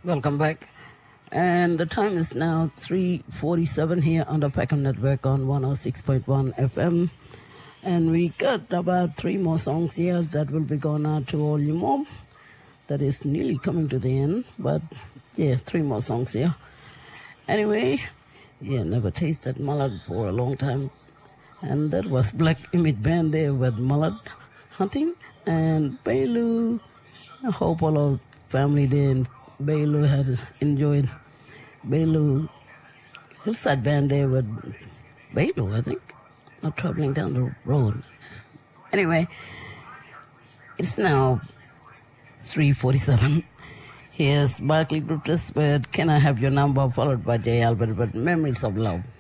Welcome back. And the time is now 3:47 here on the Peckham Network on 106.1 FM. And we got about 3 more songs here that will be going out to all you mom. That is nearly coming to the end, but yeah, 3 more songs here. Anyway, yeah, never tasted mullet for a long time. And that was Black Image Band there with mullet hunting and Bailu. I hope all our family there in Bailu had enjoyed Bailu hillside band there with Bailu, I think. Not traveling down the road. Anyway, it's now 3:47. Here's Barclay Brutus with Can I Have Your Number, followed by J. Albert with Memories of Love.